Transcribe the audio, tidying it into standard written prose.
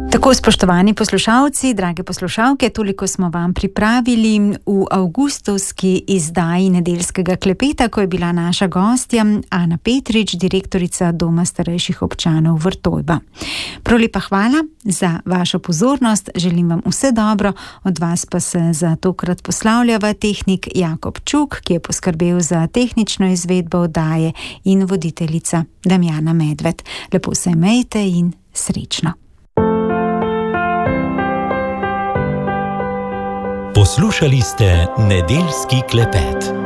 Tako, spoštovani poslušalci, drage poslušalke, toliko smo vam pripravili v avgustovski izdaji Nedeljskega klepeta, ko je bila naša gostja Ana Petrič, direktorica Doma starejših občanov Vrtojba. Prav lepa hvala za vašo pozornost, želim vam vse dobro, od vas pa se za tokrat poslavljava tehnik Jakob Čuk, ki je poskrbel za tehnično izvedbo oddaje, in voditeljica Damjana Medved. Lepo se imejte in srečno. Poslušali ste Nedeljski klepet.